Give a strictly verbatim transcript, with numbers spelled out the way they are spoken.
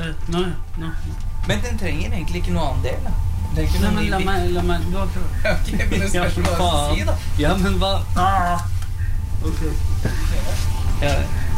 Nei, nei. Men den trenger egentlig ikke noe annen del, da. Nei, men la meg, la meg, du har prøvd. Ok, men det spørs hva du skal si, da. Ja, men hva? Ah. Ok. Ja.